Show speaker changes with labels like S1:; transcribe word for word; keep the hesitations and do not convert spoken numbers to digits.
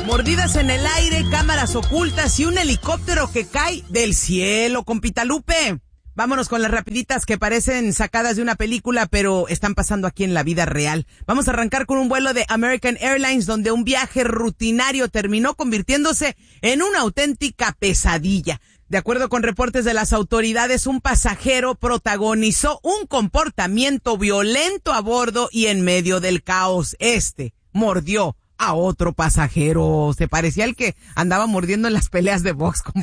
S1: Mordidas en el aire, cámaras ocultas y un helicóptero que cae del cielo, compita Lupe. Vámonos con las rapiditas que parecen sacadas de una película, pero están pasando aquí en la vida real. Vamos a arrancar con un vuelo de American Airlines, donde un viaje rutinario terminó convirtiéndose en una auténtica pesadilla. De acuerdo con reportes de las autoridades, un pasajero protagonizó un comportamiento violento a bordo y en medio del caos, este mordió a otro pasajero. Se parecía al que andaba mordiendo en las peleas de box.